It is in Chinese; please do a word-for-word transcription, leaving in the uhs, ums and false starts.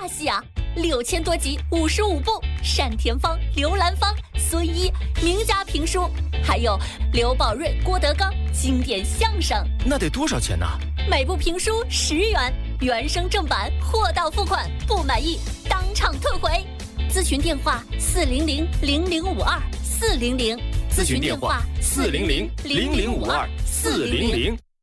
大戏啊，六千多集，五十五部，单田芳、刘兰芳、孙一名家评书，还有刘宝瑞、郭德纲经典相声。 那得多少钱呢？ 每部评书十元，原声正版，货到付款，不满意当场退回。咨询电话：四零零零零五二四零零。 咨询电话：四零零零零五二四零零。